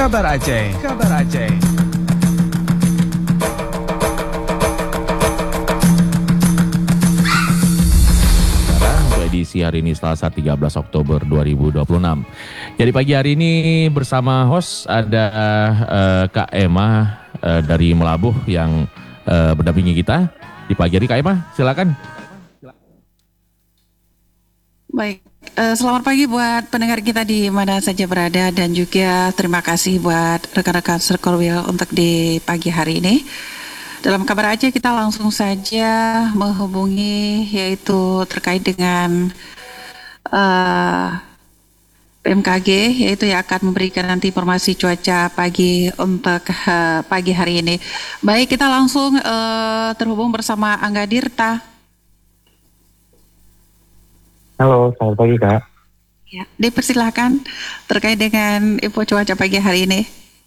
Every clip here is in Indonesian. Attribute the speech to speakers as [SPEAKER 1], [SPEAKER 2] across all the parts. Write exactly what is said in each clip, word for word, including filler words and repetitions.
[SPEAKER 1] Kabar Aceh, kabar Aceh.
[SPEAKER 2] Edisi hari ini Selasa tiga belas Oktober dua ribu dua puluh enam. Jadi pagi hari ini bersama host ada uh, Kak Emma uh, dari Melabuh yang uh, berdampingi kita di pagi hari. Kak Emma, silakan.
[SPEAKER 3] Baik, uh, selamat pagi buat pendengar kita di mana saja berada dan juga terima kasih buat rekan-rekan Circle Wheel untuk di pagi hari ini. Dalam kabar Aceh kita langsung saja menghubungi yaitu terkait dengan uh, B M K G yaitu yang akan memberikan nanti informasi cuaca pagi untuk uh, pagi hari ini. Baik, kita langsung uh, terhubung bersama Angga Dirta.
[SPEAKER 4] Halo, selamat pagi Kak.
[SPEAKER 3] Ya, dipersilahkan terkait dengan info cuaca pagi hari ini.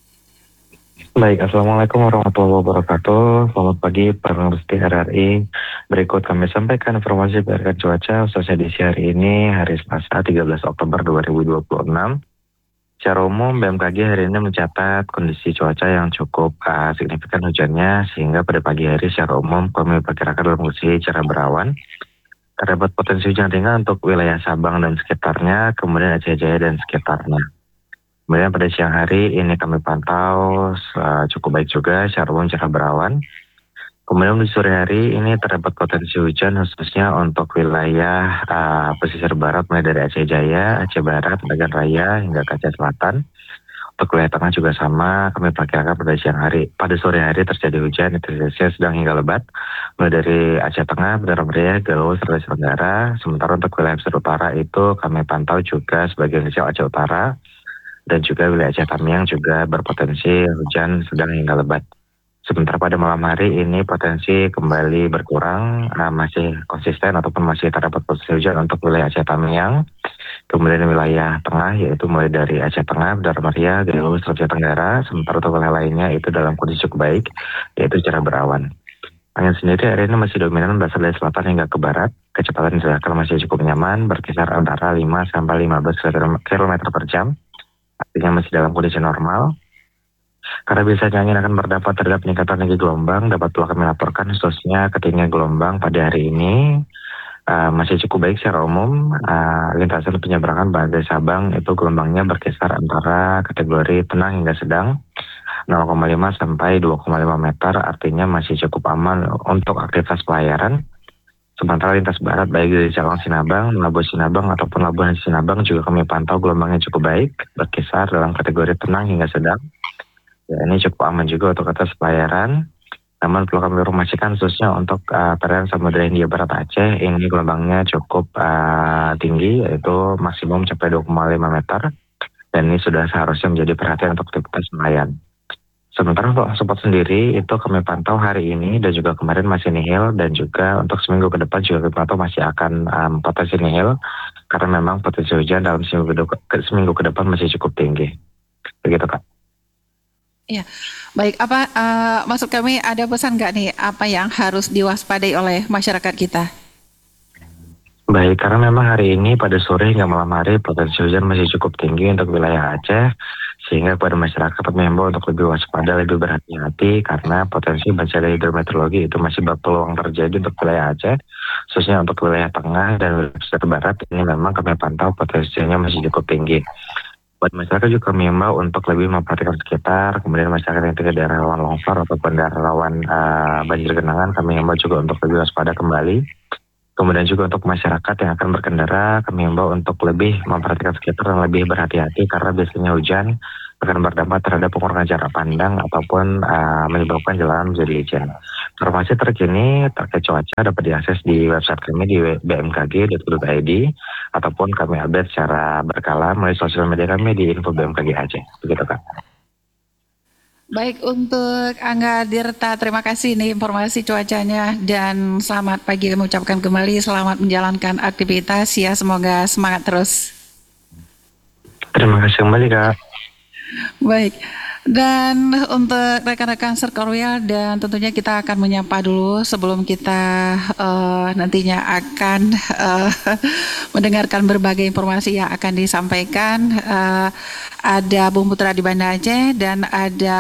[SPEAKER 4] Baik, Assalamualaikum warahmatullahi wabarakatuh. Selamat pagi pendengar setia R R I. Berikut kami sampaikan informasi pergerakan cuaca khususnya di hari ini, hari Selasa tiga belas Oktober dua ribu dua puluh enam. Secara umum B M K G hari ini mencatat kondisi cuaca yang cukup uh, signifikan hujannya, sehingga pada pagi hari secara umum kami perkirakan dalam kondisi cerah berawan. Terdapat potensi hujan ringan untuk wilayah Sabang dan sekitarnya, kemudian Aceh Jaya dan sekitarnya. Kemudian pada siang hari ini kami pantau uh, cukup baik juga, secara umum cerah berawan. Kemudian di sore hari ini terdapat potensi hujan khususnya untuk wilayah uh, pesisir barat mulai dari Aceh Jaya, Aceh Barat, Bagan Raya hingga ke Aceh Selatan. Untuk wilayah tengah juga sama, kami perkirakan pada siang hari, pada sore hari terjadi hujan intensitasnya sedang hingga lebat, mulai dari Aceh Tengah, Badan Raya, Galuh, serta Tenggara. Sementara untuk wilayah pesisir utara itu kami pantau juga sebagian kecil Aceh Utara, dan juga wilayah Aceh Tamiang juga berpotensi hujan sedang hingga lebat. Sementara pada malam hari ini potensi kembali berkurang, uh, masih konsisten ataupun masih terdapat potensi hujan untuk wilayah Aceh Tamiang. Kemudian wilayah tengah yaitu mulai dari Aceh Tengah, Darmaria, Galuh, Sulawesi Tenggara. Sementara untuk wilayah lainnya itu dalam kondisi cukup baik, yaitu cerah berawan. Angin sendiri hari ini masih dominan berasal dari selatan hingga ke barat. Kecepatan diserahkan masih cukup nyaman, berkisar antara lima sampai lima belas kilometer per jam. Artinya masih dalam kondisi normal. Karena biasanya angin akan berdampak terhadap peningkatan tinggi gelombang, dapat pula kami laporkan khususnya ketinggian gelombang pada hari ini uh, masih cukup baik secara umum. Uh, lintasan penyeberangan Bandar Sabang itu gelombangnya berkisar antara kategori tenang hingga sedang, nol koma lima sampai dua koma lima meter, artinya masih cukup aman untuk aktivitas pelayaran. Sementara lintas barat baik dari Cawang Sinabang, Labuan Sinabang ataupun Labuan Sinabang juga kami pantau gelombangnya cukup baik, berkisar dalam kategori tenang hingga sedang. Ya, ini cukup aman juga untuk atas pelayaran. Namun perlu kami informasikan khususnya untuk uh, perairan Samudra Hindia Barat Aceh, ini gelombangnya cukup uh, tinggi, yaitu maksimum sampai dua koma lima meter. Dan ini sudah seharusnya menjadi perhatian untuk aktivitas nelayan. Sementara untuk spot sendiri itu kami pantau hari ini dan juga kemarin masih nihil, dan juga untuk seminggu ke depan juga kami pantau masih akan um, potensi nihil karena memang potensi hujan dalam seminggu ke, seminggu ke depan masih cukup tinggi. Begitu Kak.
[SPEAKER 3] Ya, baik. Apa uh, maksud kami ada pesan nggak nih apa yang harus diwaspadai oleh masyarakat kita?
[SPEAKER 4] Baik, karena memang hari ini pada sore hingga malam hari potensi hujan masih cukup tinggi untuk wilayah Aceh, sehingga kepada masyarakat mengimbau untuk lebih waspada, lebih berhati-hati karena potensi bencana hidrometeorologi itu masih berpeluang terjadi untuk wilayah Aceh, khususnya untuk wilayah tengah dan wilayah pesisir barat. Ini memang kami pantau potensinya masih cukup tinggi. Buat masyarakat juga mengimbau untuk lebih memperhatikan sekitar, kemudian masyarakat yang tinggal di daerah rawan longsor ataupun daerah rawan uh, banjir genangan, kami mengimbau juga untuk lebih waspada kembali. Kemudian juga untuk masyarakat yang akan berkendara, kami himbau untuk lebih memperhatikan sekitar dan lebih berhati-hati karena biasanya hujan akan berdampak terhadap pengurangan jarak pandang ataupun uh, menyebabkan jalanan menjadi licin. Informasi terkini terkait cuaca dapat diakses di website kami di b m k g dot co dot i d ataupun kami update secara berkala melalui sosial media kami di info B M K G Aceh. Begitu Kak.
[SPEAKER 3] Baik, untuk Angga Dirta, terima kasih nih informasi cuacanya dan selamat pagi kami ucapkan kembali, selamat menjalankan aktivitas ya, semoga semangat terus.
[SPEAKER 4] Terima kasih kembali Kak.
[SPEAKER 3] Baik, Dan untuk rekan-rekan Serkorwil dan tentunya kita akan menyapa dulu sebelum kita uh, nantinya akan uh, mendengarkan berbagai informasi yang akan disampaikan. Uh, ada Bung Putra di Banda Aceh dan ada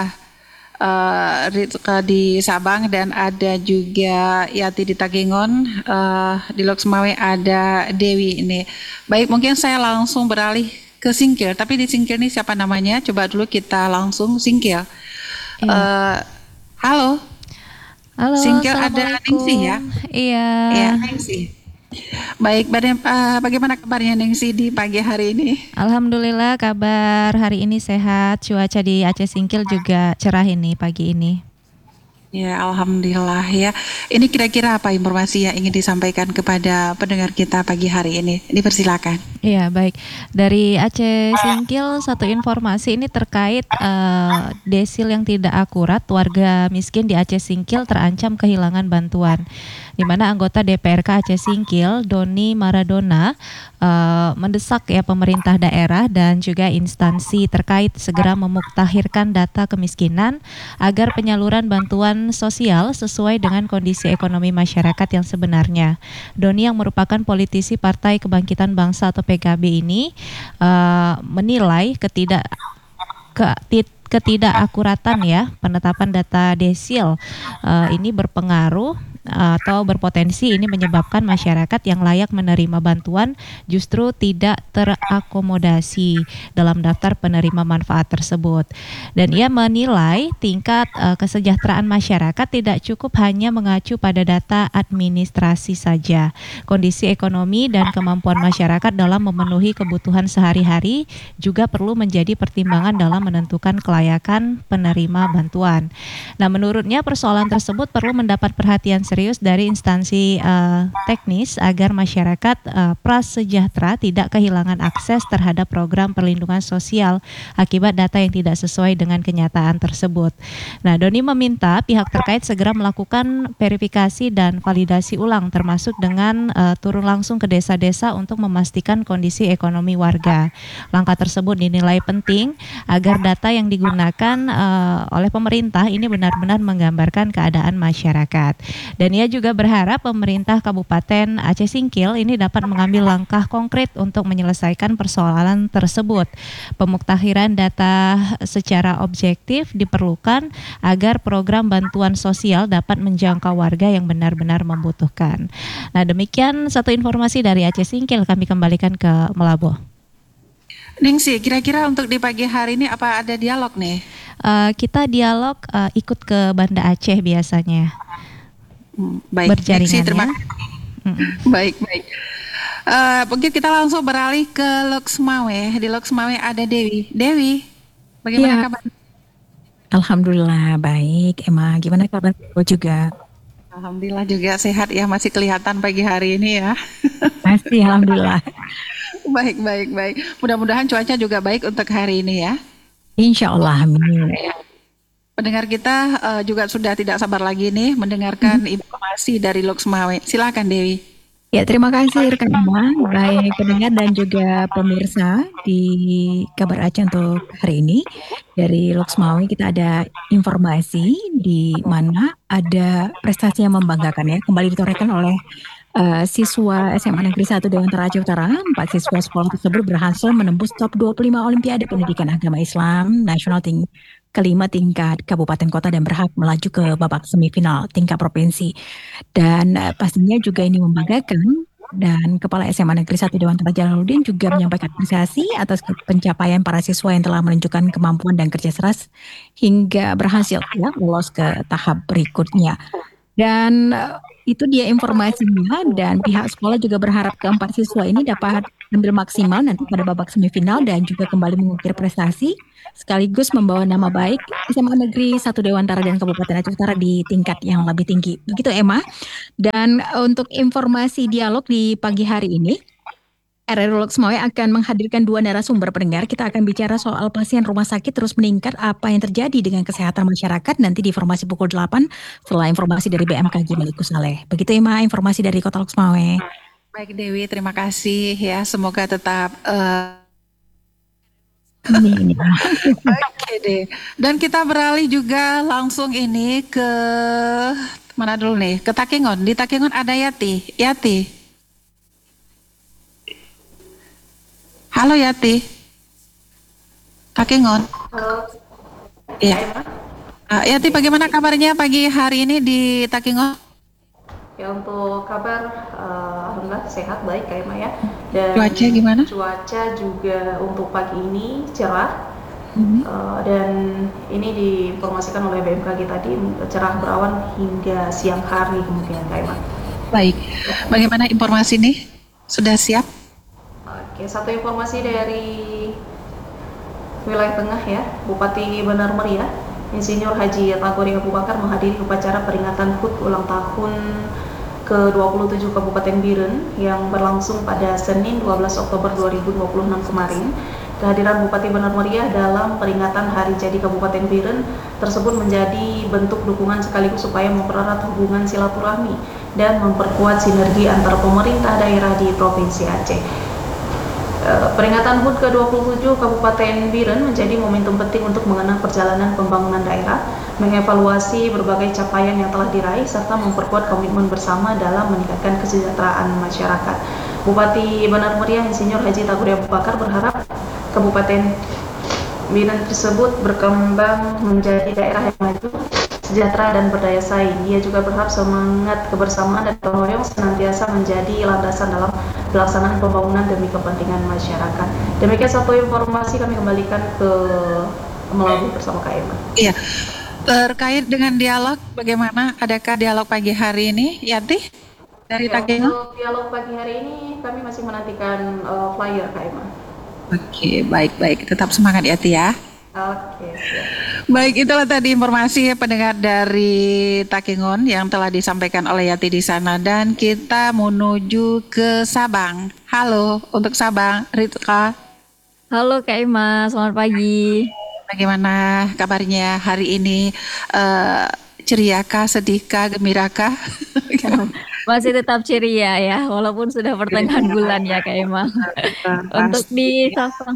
[SPEAKER 3] uh, Ritka di Sabang dan ada juga Yati di Tagingon. Uh, di Lok Sumawe ada Dewi ini. Baik, mungkin saya langsung beralih ke Singkil, tapi di Singkil ini siapa namanya? Coba dulu kita langsung Singkil.
[SPEAKER 5] Iya.
[SPEAKER 3] Uh, halo.
[SPEAKER 5] Halo,
[SPEAKER 3] Singkil ada
[SPEAKER 5] Assalamualaikum.
[SPEAKER 3] Ningsi ya?
[SPEAKER 5] Iya.
[SPEAKER 3] Iya, Ningsi. Baik, badan- uh, bagaimana kabarnya Ningsi di pagi hari ini?
[SPEAKER 5] Alhamdulillah kabar hari ini sehat. Cuaca di Aceh Singkil juga cerah ini pagi ini.
[SPEAKER 3] Ya, alhamdulillah ya. Ini kira-kira apa informasi yang ingin disampaikan kepada pendengar kita pagi hari ini? Dipersilakan.
[SPEAKER 5] Iya, baik. Dari Aceh Singkil satu informasi ini terkait uh, desil yang tidak akurat. Warga miskin di Aceh Singkil terancam kehilangan bantuan. Di mana anggota D P R K Aceh Singkil, Doni Maradona, uh, mendesak ya pemerintah daerah dan juga instansi terkait segera memuktahirkan data kemiskinan agar penyaluran bantuan sosial sesuai dengan kondisi ekonomi masyarakat yang sebenarnya. Doni yang merupakan politisi Partai Kebangkitan Bangsa atau P K B ini uh, menilai ketidak ke, ketidakakuratan ya penetapan data desil uh, ini berpengaruh atau berpotensi ini menyebabkan masyarakat yang layak menerima bantuan justru tidak terakomodasi dalam daftar penerima manfaat tersebut. Dan ia menilai tingkat uh, kesejahteraan masyarakat tidak cukup hanya mengacu pada data administrasi saja. Kondisi ekonomi dan kemampuan masyarakat dalam memenuhi kebutuhan sehari-hari juga perlu menjadi pertimbangan dalam menentukan kelayakan penerima bantuan. Nah, menurutnya persoalan tersebut perlu mendapat perhatian serius dari instansi uh, teknis agar masyarakat uh, prasejahtera tidak kehilangan akses terhadap program perlindungan sosial akibat data yang tidak sesuai dengan kenyataan tersebut. Nah, Doni meminta pihak terkait segera melakukan verifikasi dan validasi ulang termasuk dengan uh, turun langsung ke desa-desa untuk memastikan kondisi ekonomi warga. Langkah tersebut dinilai penting agar data yang digunakan uh, oleh pemerintah ini benar-benar menggambarkan keadaan masyarakat. Dan ia juga berharap pemerintah Kabupaten Aceh Singkil ini dapat mengambil langkah konkret untuk menyelesaikan persoalan tersebut. Pemuktahiran data secara objektif diperlukan agar program bantuan sosial dapat menjangkau warga yang benar-benar membutuhkan. Nah, demikian satu informasi dari Aceh Singkil, kami kembalikan ke Melaboh.
[SPEAKER 3] Ningsi, kira-kira untuk di pagi hari ini apa ada dialog nih?
[SPEAKER 5] Uh, kita dialog uh, ikut ke Banda Aceh biasanya.
[SPEAKER 3] Hmm, baik, Ningsi, terima kasih.
[SPEAKER 5] Mm-mm.
[SPEAKER 3] Baik, baik. Uh, mungkin kita langsung beralih ke Lok Sumawe. Di Lok Sumawe ada Dewi. Dewi, bagaimana
[SPEAKER 6] Ya,
[SPEAKER 3] kabar?
[SPEAKER 6] alhamdulillah baik. Emma, gimana kabar kau juga?
[SPEAKER 3] Alhamdulillah juga sehat ya, masih kelihatan pagi hari ini ya.
[SPEAKER 6] Masih, alhamdulillah.
[SPEAKER 3] Baik, baik, baik. Mudah-mudahan cuaca juga baik untuk hari ini ya.
[SPEAKER 6] Insya Allah, amin.
[SPEAKER 3] Pendengar kita uh, juga sudah tidak sabar lagi nih mendengarkan informasi dari Lok Sumawe. Silakan Dewi.
[SPEAKER 6] Ya, terima kasih rekan Emma, baik pendengar dan juga pemirsa di Kabar Aceh untuk hari ini. Dari Lok Sumawe kita ada informasi di mana ada prestasi yang membanggakan ya, kembali ditorehkan oleh uh, siswa S M A Negeri satu Dewantara Aceh Utara. Empat siswa sekolah tersebut berhasil menembus top dua puluh lima Olimpiade Pendidikan Agama Islam Nasional Ting kelima tingkat kabupaten kota dan berhak melaju ke babak semifinal tingkat provinsi. Dan uh, pastinya juga ini membanggakan. Dan Kepala S M A Negeri satu Dewantara Jalaluddin juga menyampaikan apresiasi atas pencapaian para siswa yang telah menunjukkan kemampuan dan kerja keras hingga berhasil ya lolos ke tahap berikutnya. Dan uh, itu dia informasinya, dan pihak sekolah juga berharap keempat siswa ini dapat tampil maksimal nanti pada babak semifinal dan juga kembali mengukir prestasi sekaligus membawa nama baik S M A Negeri satu Dewantara dan Kabupaten Aceh Utara di tingkat yang lebih tinggi. Begitu Emma. Dan untuk informasi dialog di pagi hari ini, R R U Lok Sumawe akan menghadirkan dua narasumber pendengar. Kita akan bicara soal pasien rumah sakit terus meningkat, apa yang terjadi dengan kesehatan masyarakat nanti di informasi pukul delapan setelah informasi dari B M K G Malikus Saleh. Begitu Emma, informasi dari Kota Lok Sumawe.
[SPEAKER 3] Baik Dewi, terima kasih ya. Semoga tetap uh,
[SPEAKER 6] Ini, ini.
[SPEAKER 3] Oke deh. Dan kita beralih juga langsung ini ke mana dulu nih? Ke Takengon. Di Takengon ada Yati. Yati. Halo Yati. Takengon. Iya. Uh, Yati, bagaimana kabarnya pagi hari ini di Takengon?
[SPEAKER 7] Ya, untuk kabar uh, alhamdulillah sehat, baik Kak Emma ya. Dan
[SPEAKER 3] Cuaca gimana?
[SPEAKER 7] Cuaca juga untuk pagi ini cerah.
[SPEAKER 3] Mhm.
[SPEAKER 7] Uh, dan ini diinformasikan oleh B M K G tadi cerah berawan hingga siang hari kemungkinan Kak Emma.
[SPEAKER 3] Baik. Bagaimana informasi ini? Sudah siap?
[SPEAKER 7] Oke, satu informasi dari wilayah tengah ya, Bupati Benar Meriah Insinyur Haji Tagori Abu Bakar menghadiri upacara peringatan H U T ulang tahun ke dua puluh tujuh Kabupaten Biren yang berlangsung pada Senin dua belas Oktober dua ribu dua puluh enam kemarin. Kehadiran Bupati Benar Meriah dalam peringatan Hari Jadi Kabupaten Biren tersebut menjadi bentuk dukungan sekaligus supaya mempererat hubungan silaturahmi dan memperkuat sinergi antar pemerintah daerah di Provinsi Aceh. Peringatan H U T ke dua puluh tujuh Kabupaten Biren menjadi momentum penting untuk mengenang perjalanan pembangunan daerah, mengevaluasi berbagai capaian yang telah diraih, serta memperkuat komitmen bersama dalam meningkatkan kesejahteraan masyarakat. Bupati Benar Meriah Insinyur Haji Tagori Abu Bakar berharap Kabupaten Biren tersebut berkembang menjadi daerah yang maju, sejahtera dan berdaya saing. Ia juga berharap semangat kebersamaan dan gotong royong senantiasa menjadi landasan dalam pelaksanaan pembangunan demi kepentingan masyarakat. Demikian satu informasi, kami kembalikan ke Melabu bersama Kak Emma.
[SPEAKER 3] Iya. Terkait dengan dialog, bagaimana? Adakah dialog pagi hari ini, Yanti? Dari
[SPEAKER 7] Ya,
[SPEAKER 3] Takengon?
[SPEAKER 7] untuk dialog pagi hari ini kami masih menantikan uh, flyer Kak Emma.
[SPEAKER 3] Oke, baik-baik. Tetap semangat Yati ya.
[SPEAKER 7] Oke, siap.
[SPEAKER 3] Baik, itulah tadi informasi pendengar dari Takengon yang telah disampaikan oleh Yati di sana, dan kita menuju ke Sabang. Halo untuk Sabang, Ritka.
[SPEAKER 5] Halo Kak Ima, selamat pagi.
[SPEAKER 3] Bagaimana kabarnya hari ini? Eh, ceriakah, sedihkah, gemirakah?
[SPEAKER 5] Masih tetap ceria ya, walaupun sudah pertengahan bulan ya Kak Ima. Untuk di Sabang.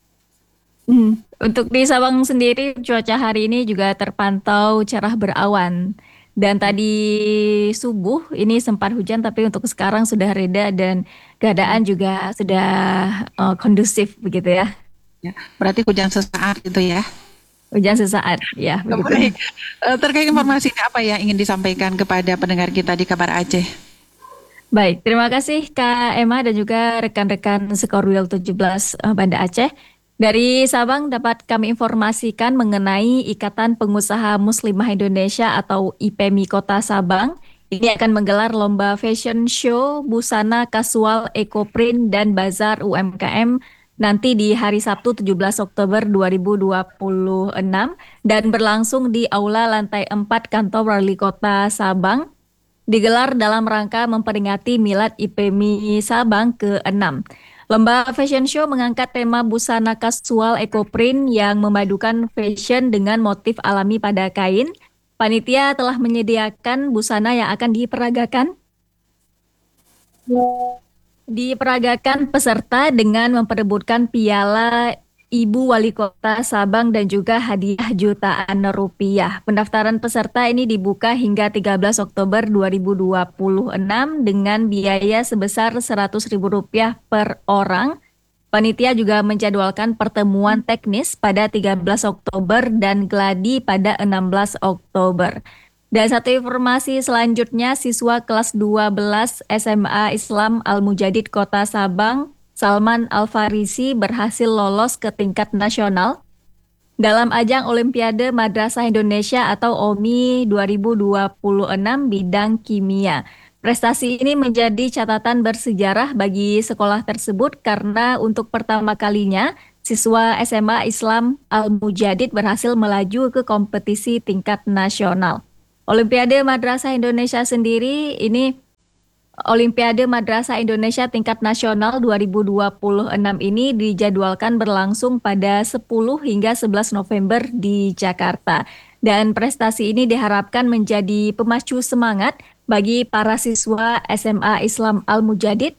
[SPEAKER 5] Hmm, untuk di Sabang sendiri cuaca hari ini juga terpantau cerah berawan. Dan tadi subuh ini sempat hujan, tapi untuk sekarang sudah reda dan keadaan juga sudah uh, kondusif begitu ya.
[SPEAKER 3] Ya, berarti hujan sesaat gitu ya.
[SPEAKER 5] Hujan sesaat ya begitu.
[SPEAKER 3] Baik. Eh, terkait informasi ini, apa yang ingin disampaikan kepada pendengar kita di Kabar Aceh?
[SPEAKER 5] Baik, terima kasih Kak Emma dan juga rekan-rekan Sekorwil tujuh belas uh, Banda Aceh. Dari Sabang dapat kami informasikan mengenai Ikatan Pengusaha Muslimah Indonesia atau I P M I Kota Sabang. Ini akan menggelar lomba fashion show, busana kasual, ekoprint, dan bazar U M K M nanti di hari Sabtu tujuh belas Oktober dua ribu dua puluh enam dan berlangsung di Aula Lantai empat Kantor Wali Kota Sabang. Digelar dalam rangka memperingati Milad I P M I Sabang ke enam. Lomba fashion show mengangkat tema busana kasual ekoprint yang memadukan fashion dengan motif alami pada kain. Panitia telah menyediakan busana yang akan diperagakan. Diperagakan peserta dengan memperebutkan piala Ibu Wali Kota Sabang dan juga hadiah jutaan rupiah. Pendaftaran peserta ini dibuka hingga tiga belas Oktober dua ribu dua puluh enam dengan biaya sebesar seratus ribu rupiah per orang. Panitia juga menjadwalkan pertemuan teknis pada tiga belas Oktober dan gladi pada enam belas Oktober. Dan satu informasi selanjutnya, siswa kelas dua belas S M A Islam Al-Mujadid Kota Sabang, Salman Al-Farisi berhasil lolos ke tingkat nasional dalam ajang Olimpiade Madrasah Indonesia atau O M I dua ribu dua puluh enam bidang kimia. Prestasi ini menjadi catatan bersejarah bagi sekolah tersebut karena untuk pertama kalinya siswa S M A Islam Al-Mujadid berhasil melaju ke kompetisi tingkat nasional. Olimpiade Madrasah Indonesia sendiri ini Olimpiade Madrasah Indonesia tingkat nasional dua ribu dua puluh enam ini dijadwalkan berlangsung pada sepuluh hingga sebelas November di Jakarta. Dan prestasi ini diharapkan menjadi pemacu semangat bagi para siswa S M A Islam Al-Mujadid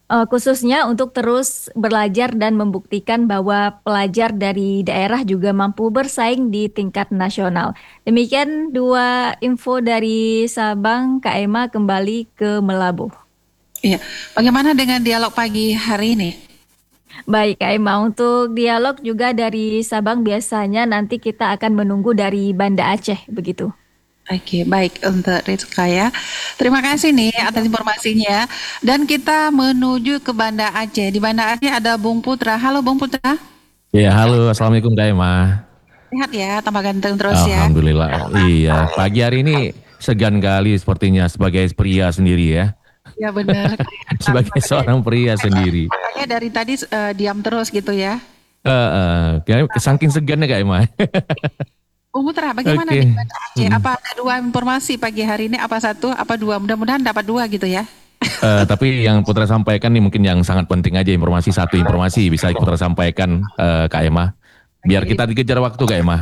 [SPEAKER 8] Uh, khususnya untuk terus belajar dan membuktikan bahwa pelajar dari daerah juga mampu bersaing di tingkat nasional. Demikian dua info dari Sabang. Kak Emma kembali ke Melabuh.
[SPEAKER 3] Iya, bagaimana dengan dialog pagi hari ini?
[SPEAKER 8] Baik Kak Emma, untuk dialog juga dari Sabang biasanya nanti kita akan menunggu dari Banda Aceh, begitu.
[SPEAKER 3] Oke, baik untuk Rizka ya. Terima kasih nih atas informasinya. Dan kita menuju ke Banda Aceh. Di Banda Aceh ada Bung Putra. Halo Bung Putra.
[SPEAKER 2] Ya, halo. Assalamualaikum Kak Emma.
[SPEAKER 3] Sehat ya, tambah ganteng terus ya.
[SPEAKER 2] Alhamdulillah. Iya, pagi hari ini segan kali sepertinya sebagai pria sendiri ya.
[SPEAKER 3] Ya benar.
[SPEAKER 2] Sebagai seorang pria sendiri.
[SPEAKER 3] Makanya dari tadi uh, diam terus gitu ya.
[SPEAKER 2] Uh, uh, saking segannya Kak Emma.
[SPEAKER 3] Bung Putra, bagaimana
[SPEAKER 2] okay.
[SPEAKER 3] di Banda Aceh? Apa ada dua informasi pagi hari ini? Apa satu, apa dua? Mudah-mudahan dapat dua gitu ya.
[SPEAKER 2] Uh, tapi yang Putra sampaikan nih mungkin yang sangat penting aja, informasi satu informasi bisa Putra sampaikan uh, Kak Emma. Biar kita dikejar waktu Kak Emma.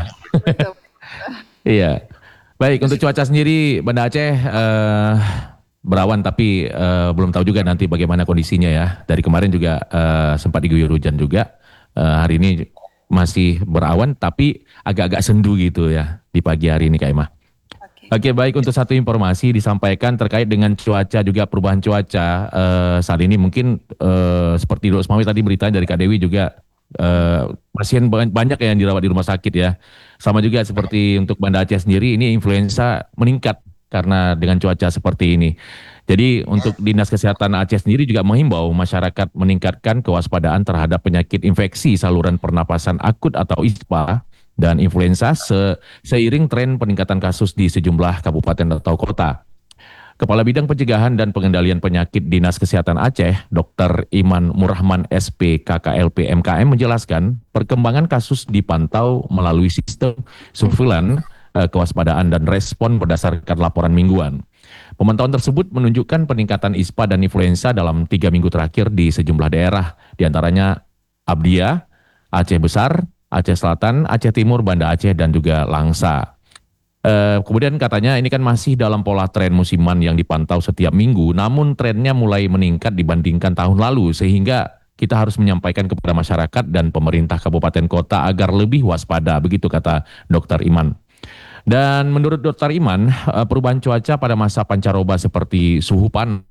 [SPEAKER 2] Iya. Baik, untuk cuaca sendiri Banda Aceh uh, berawan tapi uh, belum tahu juga nanti bagaimana kondisinya ya. Dari kemarin juga uh, sempat diguyur hujan juga. Uh, hari ini masih berawan tapi agak-agak sendu gitu ya di pagi hari ini Kak Emma. Oke, okay, baik, untuk satu informasi disampaikan terkait dengan cuaca juga perubahan cuaca uh, saat ini mungkin uh, seperti Dok Smawi tadi beritanya dari Kak Dewi juga uh, pasien banyak yang dirawat di rumah sakit ya. Sama juga seperti untuk Banda Aceh sendiri ini influenza meningkat karena dengan cuaca seperti ini. Jadi untuk Dinas Kesehatan Aceh sendiri juga menghimbau masyarakat meningkatkan kewaspadaan terhadap penyakit infeksi saluran pernapasan akut atau I S P A dan influenza se seiring tren peningkatan kasus di sejumlah kabupaten atau kota. Kepala Bidang Pencegahan dan Pengendalian Penyakit Dinas Kesehatan Aceh, Dokter Iman Murrahman S P K K L P M K M menjelaskan perkembangan kasus dipantau melalui sistem surveillance, kewaspadaan dan respon berdasarkan laporan mingguan. Pemantauan tersebut menunjukkan peningkatan I S P A dan influenza dalam tiga minggu terakhir di sejumlah daerah, diantaranya Abdia, Aceh Besar, Aceh Selatan, Aceh Timur, Banda Aceh, dan juga Langsa. Uh, kemudian katanya ini kan masih dalam pola tren musiman yang dipantau setiap minggu, namun trennya mulai meningkat dibandingkan tahun lalu, sehingga kita harus menyampaikan kepada masyarakat dan pemerintah kabupaten kota agar lebih waspada, begitu kata Dokter Iman. Dan menurut Dokter Iman, perubahan cuaca pada masa pancaroba seperti suhu panas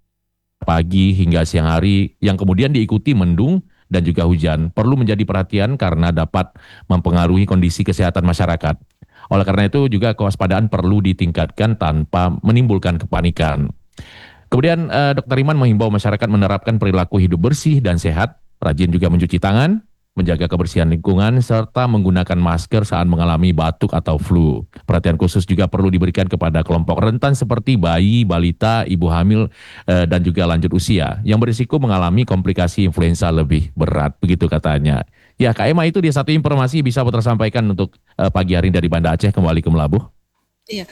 [SPEAKER 2] pagi hingga siang hari yang kemudian diikuti mendung dan juga hujan perlu menjadi perhatian karena dapat mempengaruhi kondisi kesehatan masyarakat. Oleh karena itu juga kewaspadaan perlu ditingkatkan tanpa menimbulkan kepanikan. Kemudian eh, Dokter Iman menghimbau masyarakat menerapkan perilaku hidup bersih dan sehat, rajin juga mencuci tangan, menjaga kebersihan lingkungan, serta menggunakan masker saat mengalami batuk atau flu. Perhatian khusus juga perlu diberikan kepada kelompok rentan seperti bayi, balita, ibu hamil, eh, dan juga lanjut usia yang berisiko mengalami komplikasi influenza lebih berat, begitu katanya. Ya, Kak Emma, itu dia satu informasi bisa Putra sampaikan untuk eh, pagi hari dari Banda Aceh kembali ke Melabuh.
[SPEAKER 3] Iya.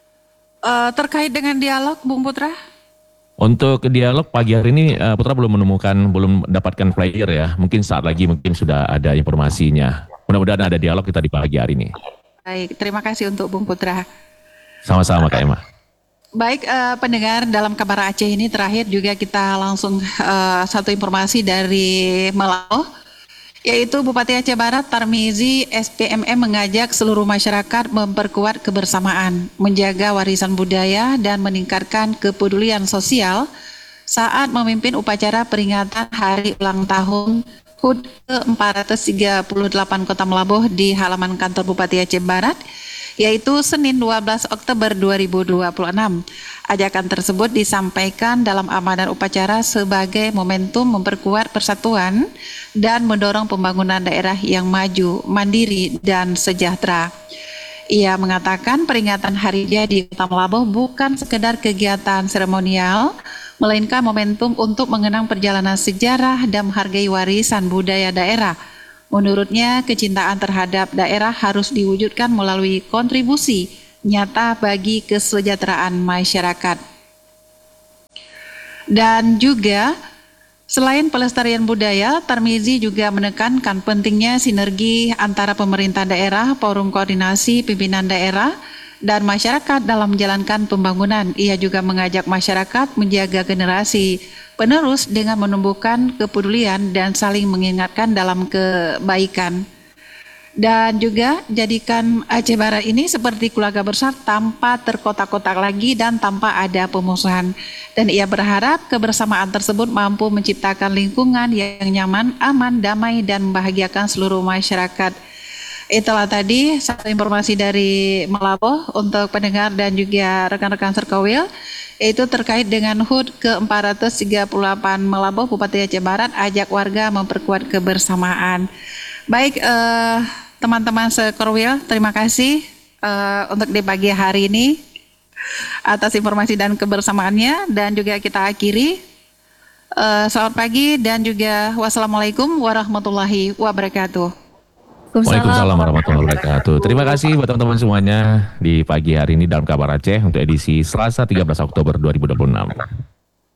[SPEAKER 3] Uh, terkait dengan dialog, Bung Putra?
[SPEAKER 2] Untuk dialog pagi hari ini uh, Putra belum menemukan, belum mendapatkan flyer ya. Mungkin saat lagi mungkin sudah ada informasinya. Mudah-mudahan ada dialog kita di pagi hari ini.
[SPEAKER 3] Baik, terima kasih untuk Bung Putra.
[SPEAKER 2] Sama-sama Kak Emma.
[SPEAKER 3] Baik, uh, pendengar dalam kabar Aceh ini terakhir juga kita langsung uh, satu informasi dari Melabuh, yaitu Bupati Aceh Barat Tarmizi S P M M mengajak seluruh masyarakat memperkuat kebersamaan, menjaga warisan budaya dan meningkatkan kepedulian sosial saat memimpin upacara peringatan Hari Ulang Tahun H U D ke empat ratus tiga puluh delapan Kota Melabuh di halaman kantor Bupati Aceh Barat, yaitu Senin dua belas Oktober dua ribu dua puluh enam. Ajakan tersebut disampaikan dalam amanat upacara sebagai momentum memperkuat persatuan dan mendorong pembangunan daerah yang maju, mandiri, dan sejahtera. Ia mengatakan peringatan Hari Jadi Kota Melabuh bukan sekedar kegiatan seremonial, melainkan momentum untuk mengenang perjalanan sejarah dan menghargai warisan budaya daerah. Menurutnya, kecintaan terhadap daerah harus diwujudkan melalui kontribusi nyata bagi kesejahteraan masyarakat. Dan juga, selain pelestarian budaya, Tarmizi juga menekankan pentingnya sinergi antara pemerintah daerah, forum koordinasi pimpinan daerah, dan masyarakat dalam menjalankan pembangunan. Ia juga mengajak masyarakat menjaga generasi penerus dengan menumbuhkan kepedulian dan saling mengingatkan dalam kebaikan. Dan juga jadikan Aceh Barat ini seperti keluarga besar tanpa terkotak-kotak lagi dan tanpa ada pemusuhan. Dan ia berharap kebersamaan tersebut mampu menciptakan lingkungan yang nyaman, aman, damai, dan membahagiakan seluruh masyarakat. Itulah tadi satu informasi dari Melaboh untuk pendengar dan juga rekan-rekan Serkowil, yaitu terkait dengan H U D ke empat ratus tiga puluh delapan Melaboh Bupati Aceh Barat, ajak warga memperkuat kebersamaan. Baik, eh, teman-teman Sekorwil, terima kasih uh, untuk di pagi hari ini atas informasi dan kebersamaannya, dan juga kita akhiri. Uh, selamat pagi dan juga wassalamualaikum warahmatullahi wabarakatuh.
[SPEAKER 2] Waalaikumsalam warahmatullahi wabarakatuh. Terima kasih buat teman-teman semuanya di pagi hari ini dalam Kabar Aceh untuk edisi Selasa tiga belas Oktober dua ribu dua puluh enam.